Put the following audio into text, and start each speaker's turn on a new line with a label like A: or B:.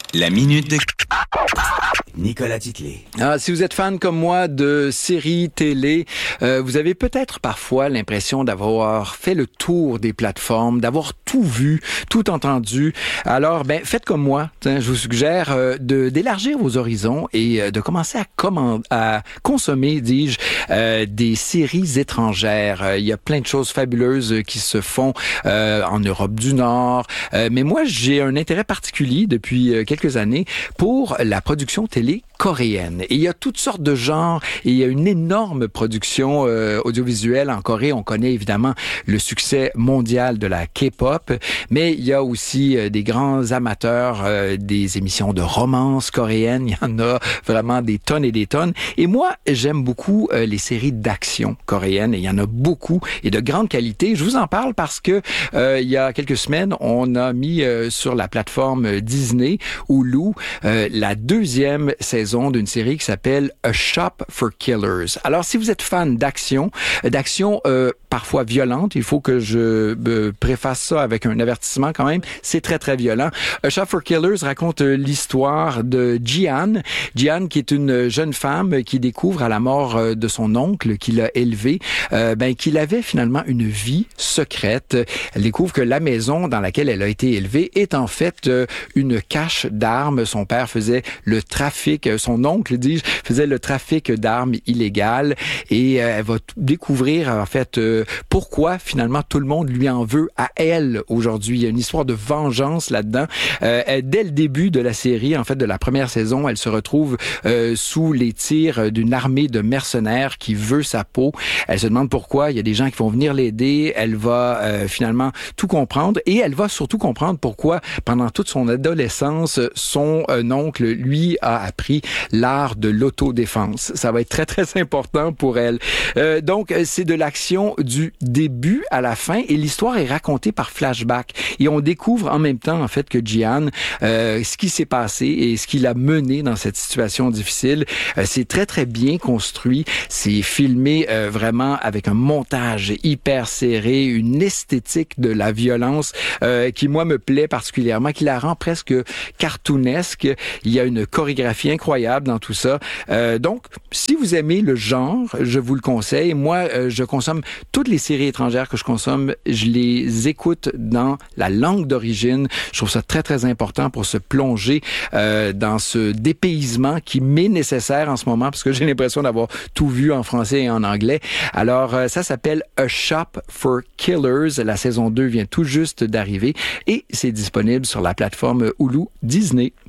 A: La minute de Nicolas Titley.
B: Si vous êtes fan comme moi de séries télé, vous avez peut-être parfois l'impression d'avoir fait le tour des plateformes, d'avoir tout vu, tout entendu. Alors, faites comme moi. Je vous suggère d'élargir vos horizons et de commencer à consommer, des séries étrangères. Il y a plein de choses fabuleuses qui se font en Europe du Nord. Mais moi, j'ai un intérêt particulier depuis quelques années pour la production télé coréenne. Et il y a toutes sortes de genres et il y a une énorme production audiovisuelle en Corée. On connaît évidemment le succès mondial de la K-pop, mais il y a aussi des grands amateurs des émissions de romance coréennes. Il y en a vraiment des tonnes et des tonnes. Et moi, j'aime beaucoup les séries d'action coréennes. Et il y en a beaucoup et de grande qualité. Je vous en parle parce que il y a quelques semaines, on a mis sur la plateforme Disney, Hulu, la deuxième saison d'une série qui s'appelle A Shop for Killers. Alors, si vous êtes fan d'action parfois violente, il faut que je préface ça avec un avertissement quand même, c'est très, très violent. A Shop for Killers raconte l'histoire de Ji-Han. Ji-Han, qui est une jeune femme qui découvre à la mort de son oncle qui l'a élevée, qu'il avait finalement une vie secrète. Elle découvre que la maison dans laquelle elle a été élevée est en fait une cache d'armes. Son père faisait le trafic, son oncle, faisait le trafic d'armes illégales et elle va découvrir en fait pourquoi finalement tout le monde lui en veut à elle aujourd'hui. Il y a une histoire de vengeance là-dedans. Dès le début de la série, en fait de la première saison, elle se retrouve sous les tirs d'une armée de mercenaires qui veut sa peau. Elle se demande pourquoi. Il y a des gens qui vont venir l'aider. Elle va finalement tout comprendre et elle va surtout comprendre pourquoi pendant toute son adolescence, son oncle lui a appris l'art de l'autodéfense. Ça va être très, très important pour elle. Donc, c'est de l'action du début à la fin et l'histoire est racontée par flashback. Et on découvre en même temps, en fait, que Ji-Han, ce qui s'est passé et ce qui l'a mené dans cette situation difficile. C'est très, très bien construit. C'est filmé vraiment avec un montage hyper serré, une esthétique de la violence qui, moi, me plaît particulièrement, qui la rend presque cartoonesque. Il y a une chorégraphie incroyable dans tout ça. Donc, si vous aimez le genre, je vous le conseille. Moi, je consomme toutes les séries étrangères que je consomme, je les écoute dans la langue d'origine. Je trouve ça très, très important pour se plonger dans ce dépaysement qui m'est nécessaire en ce moment parce que j'ai l'impression d'avoir tout vu en français et en anglais. Alors, ça s'appelle A Shop for Killers. La saison 2 vient tout juste d'arriver et c'est disponible sur la plateforme Hulu Disney.